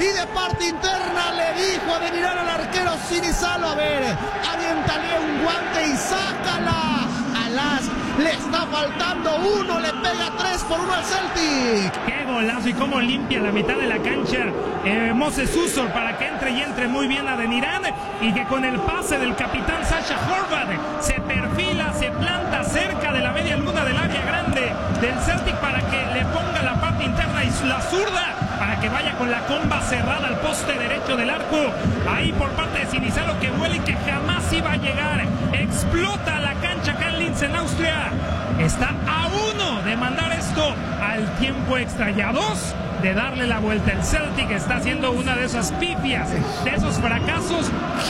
y de parte interna le dijo a de mirar al arquero Sinisalo, a ver, aviéntale un guante y sácala. Alas, le está faltando uno, le pega 3-1 al Celtic. Qué golazo y cómo limpia la mitad de la cancha Moses Usor para que entre muy bien a Adeniran, y que con el pase del capitán Sasha Horvath se perfila, se planta cerca de la media luna del área grande del Celtic para que le ponga la parte interna y la zurda para que vaya con la comba cerrada al poste derecho del arco. Ahí por parte de Sinisalo, que huele y que jamás iba a llegar. Explota la cancha acá en Linz, en Austria. Está a 1 de mandar esto al tiempo extra y a 2 de darle la vuelta. El Celtic está haciendo una de esas pifias, de esos fracasos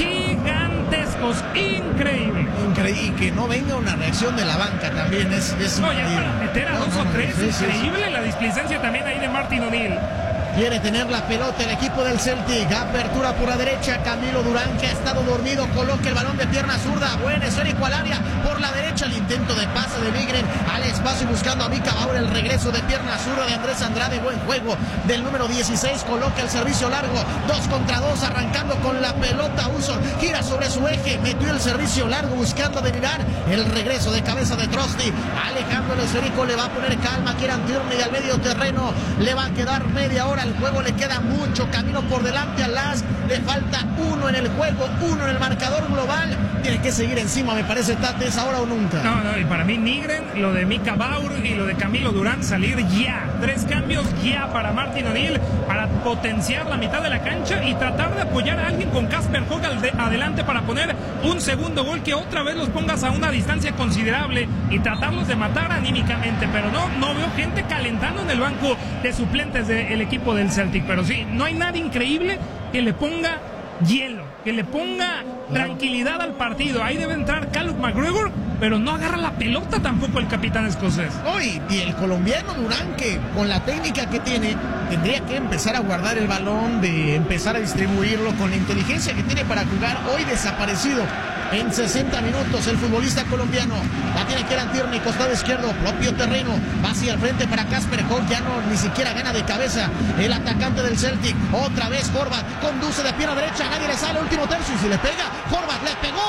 gigantescos, increíble. Y que no venga una reacción de la banca también es no, ya para meter a 2 o 3, increíble la displicencia también ahí de Martin O'Neill. Quiere tener la pelota el equipo del Celtic. Apertura por la derecha. Camilo Durán, que ha estado dormido, coloca el balón de pierna zurda. Buen esférico al área. Por la derecha el intento de pase de Nygren al espacio buscando a Mika Bauer. El regreso de pierna zurda de Andrés Andrade. Buen juego del número 16. Coloca el servicio largo. 2 contra 2. Arrancando con la pelota. Usor gira sobre su eje. Metió el servicio largo buscando de mirar. El regreso de cabeza de Trosty. Alejandro el esférico le va a poner calma. Kieran Tierney al medio terreno. Le va a quedar media hora. El juego le queda mucho camino por delante a Lask. Le falta 1 en el juego, 1 en el marcador global. Tiene que seguir encima, me parece, Tate, es ahora o nunca. No, y para mí Nygren, lo de Mika Bauer y lo de Camilo Durán, salir ya. 3 cambios ya para Martin O'Neill para potenciar la mitad de la cancha y tratar de apoyar a alguien con Casper Hogg adelante para poner un segundo gol que otra vez los pongas a una distancia considerable y tratarlos de matar anímicamente. Pero no veo gente calentando en el banco de suplentes del equipo del Celtic. Pero sí, no hay nada increíble que le ponga hielo, que le ponga tranquilidad al partido. Ahí debe entrar Callum McGregor, pero no agarra la pelota tampoco el capitán escocés. Y el colombiano Durán, que con la técnica que tiene, tendría que empezar a guardar el balón, de empezar a distribuirlo con la inteligencia que tiene para jugar. Hoy desaparecido en 60 minutos el futbolista colombiano. La tiene Kieran Tierney, costado izquierdo, propio terreno, va hacia el frente para Casper Hogg. Ya ni siquiera gana de cabeza el atacante del Celtic. Otra vez Horvath conduce de pierna derecha, nadie le sale, último tercio, y si le pega, Horvath le pegó.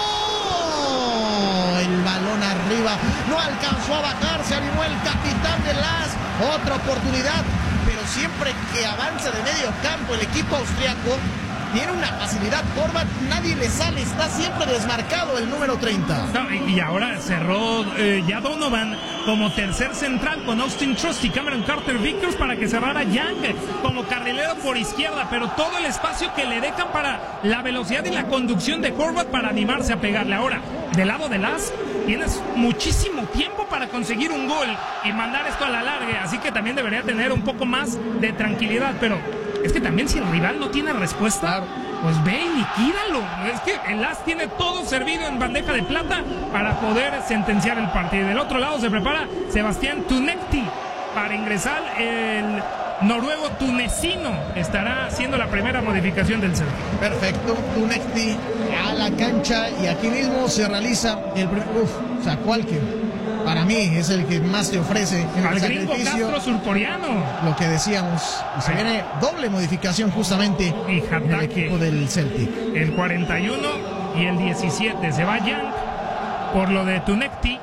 El balón arriba, no alcanzó a bajar, se animó el capitán de Lask. Otra oportunidad, pero siempre que avanza de medio campo el equipo austriaco, tiene una facilidad. Horvath, nadie le sale, está siempre desmarcado el número 30. Y ahora cerró ya Donovan como tercer central con Austin Trust y Cameron Carter Vickers para que cerrara Young como carrilero por izquierda, pero todo el espacio que le dejan para la velocidad y la conducción de Horvath para animarse a pegarle. Ahora, del lado de Lask, tienes muchísimo tiempo para conseguir un gol y mandar esto a la larga, así que también debería tener un poco más de tranquilidad, pero es que también si el rival no tiene respuesta, pues ve y liquídalo. Es que el Lask tiene todo servido en bandeja de plata para poder sentenciar el partido. Del otro lado se prepara Sebastián Tunekti para ingresar. El noruego tunecino estará haciendo la primera modificación del centro. Perfecto, Tunekti a la cancha y aquí mismo se realiza el primer... sacó al que para mí es el que más te ofrece en al el gringo sacrificio. Castro, surcoreano. Lo que decíamos, y se viene doble modificación justamente en el equipo del Celtic. El 41 y el 17 se va Young por lo de Tunekti.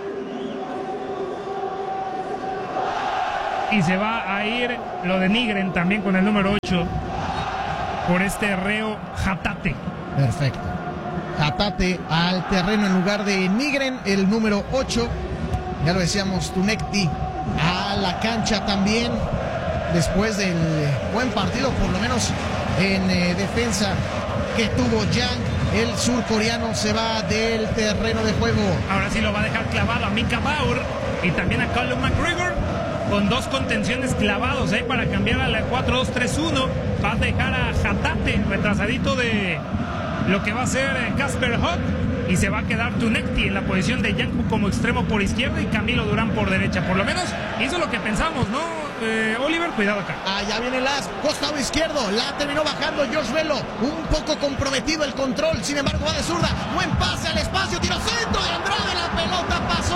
Y se va a ir lo de Nygren también con el número 8 por este reo Hatate. Perfecto. Hatate al terreno en lugar de Nygren, el número 8. Ya lo decíamos, Tunekti a la cancha también. Después del buen partido, por lo menos en defensa que tuvo Young, el surcoreano se va del terreno de juego. Ahora sí lo va a dejar clavado a Mika Bauer y también a Callum McGregor, con 2 contenciones clavados ahí para cambiar a la 4-2-3-1. Va a dejar a Hatate retrasadito de lo que va a ser Casper Hogg, y se va a quedar Tunekti en la posición de Young como extremo por izquierda y Camilo Durán por derecha. Por lo menos hizo lo que pensamos, ¿no? Oliver, cuidado acá. Allá viene Lask, costado izquierdo, la terminó bajando Josh Velo, un poco comprometido el control, sin embargo va de zurda, buen pase al espacio, tiro centro de Andrade, la pelota pasó.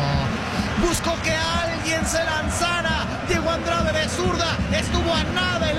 Buscó que alguien se lanzara, Diego Andrade de zurda, estuvo a nada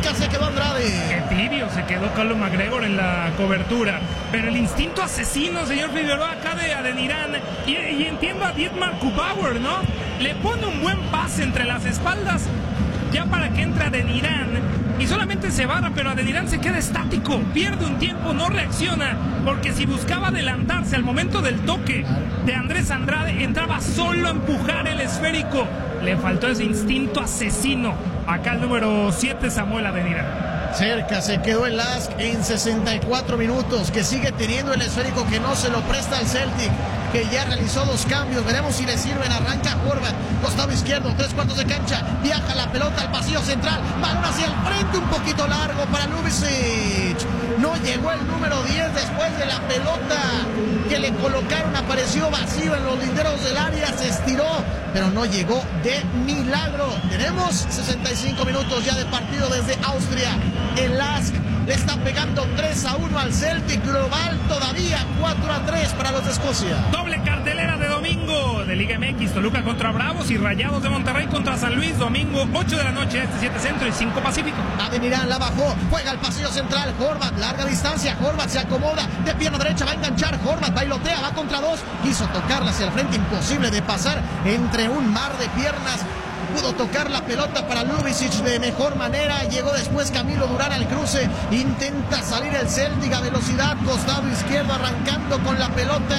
cerca se quedó Andrade. Qué tibio se quedó Carlos McGregor en la cobertura. Pero el instinto asesino, señor Figueroa, acá de Adenirán. Y entiendo a Dietmar Kubauer, ¿no? Le pone un buen pase entre las espaldas ya para que entre Adenirán. Y solamente se barra, pero Adenirán se queda estático. Pierde un tiempo, no reacciona. Porque si buscaba adelantarse al momento del toque de Andrés Andrade, entraba solo a empujar el esférico. Le faltó ese instinto asesino. Acá el número 7, Samuel Adenirán. Cerca se quedó el Lask en 64 minutos, que sigue teniendo el esférico, que no se lo presta al Celtic, que ya realizó 2 cambios. Veremos si le sirven. Arranca Horvat, costado izquierdo, 3/4 de cancha, viaja la pelota al pasillo central, balón hacia el frente, un poquito largo para Ljubicic. No llegó el número 10 después de la pelota que le colocaron, apareció vacío en los linderos del área, se estiró, pero no llegó de milagro. Tenemos 65 minutos ya de partido desde Austria. El Lask le está pegando 3-1 al Celtic. Global todavía 4-3 para los de Escocia. Doble cartelera de domingo de Liga MX. Toluca contra Bravos y Rayados de Monterrey contra San Luis. Domingo 8 de la noche, 7 Centro y 5 Pacífico. Adenirán la bajó, juega al pasillo central. Horvat, larga distancia. Horvat se acomoda de pierna derecha, va a enganchar. Horvat bailotea, va contra 2. Quiso tocarla hacia el frente, imposible de pasar entre un mar de piernas. Pudo tocar la pelota para Ljubicic de mejor manera. Llegó después Camilo Durán al cruce. Intenta salir el Celtic a velocidad. Costado izquierdo arrancando con la pelota.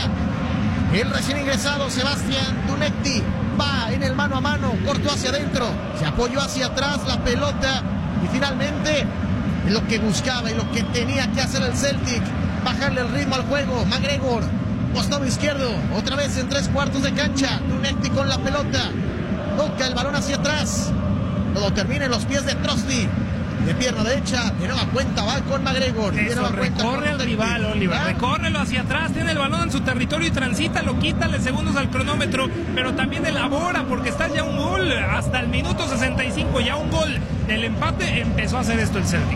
El recién ingresado Sebastián Dunekti va en el mano a mano. Cortó hacia adentro. Se apoyó hacia atrás la pelota. Y finalmente lo que buscaba y lo que tenía que hacer el Celtic, bajarle el ritmo al juego. McGregor, costado izquierdo. Otra vez en 3/4 de cancha. Dunekti con la pelota. Toca el balón hacia atrás. Todo termina en los pies de Trosty. De pierna derecha, de nueva cuenta va con McGregor. Eso, recorre al rival, Oliver. Recórrelo hacia atrás, tiene el balón en su territorio y transita, lo quítale segundos al cronómetro, pero también elabora porque está ya un gol. Hasta el minuto 65, ya un gol del empate. Empezó a hacer esto el Celtic.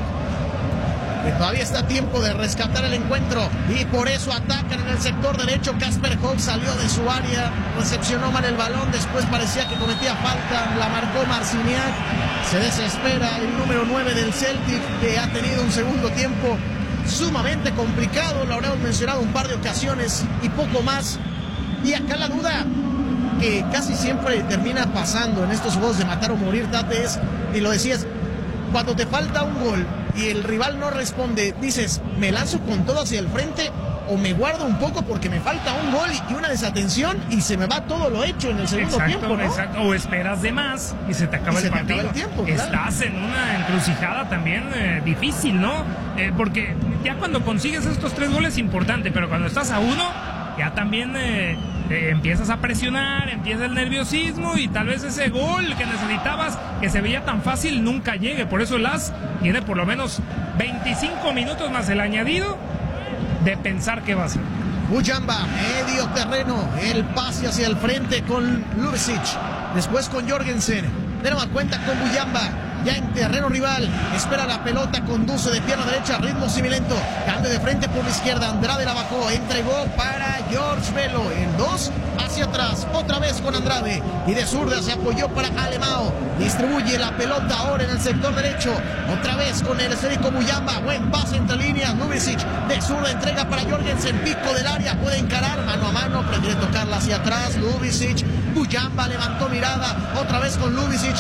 Todavía está a tiempo de rescatar el encuentro y por eso atacan en el sector derecho. Kasper Hogg salió de su área, recepcionó mal el balón, después parecía que cometía falta, la marcó Marciniak. Se desespera el número 9 del Celtic, que ha tenido un segundo tiempo sumamente complicado, lo habremos mencionado un par de ocasiones y poco más. Y acá la duda que casi siempre termina pasando en estos juegos de matar o morir, Tate, es, y lo decías, cuando te falta un gol y el rival no responde, dices, ¿me lanzo con todo hacia el frente o me guardo un poco porque me falta un gol y una desatención y se me va todo lo hecho en el segundo tiempo, ¿no? Exacto, o esperas de más y se te acaba el partido. Acaba el tiempo, claro. Estás en una encrucijada también difícil, ¿no? Porque ya cuando consigues estos 3 goles es importante, pero cuando estás a 1, ya también empiezas a presionar, empieza el nerviosismo y tal vez ese gol que necesitabas, que se veía tan fácil, nunca llegue. Por eso el AS tiene por lo menos 25 minutos más el añadido de pensar qué va a hacer. Mujamba, medio terreno, el pase hacia el frente con Ljubicic, después con Jorgensen, de nueva cuenta con Mujamba, ya en terreno rival, espera la pelota, conduce de pierna derecha, ritmo similento, cambio de frente por la izquierda, Andrade la bajó, entregó para George Velo, en 2, hacia atrás, otra vez con Andrade, y de zurda se apoyó para Alemão, distribuye la pelota ahora en el sector derecho, otra vez con el esférico Mujamba, buen pase entre líneas, Ljubicic, de zurda entrega para Jorgensen, pico del área, puede encarar, mano a mano, prefiere tocarla hacia atrás, Ljubicic, Mujamba levantó mirada, otra vez con Ljubicic,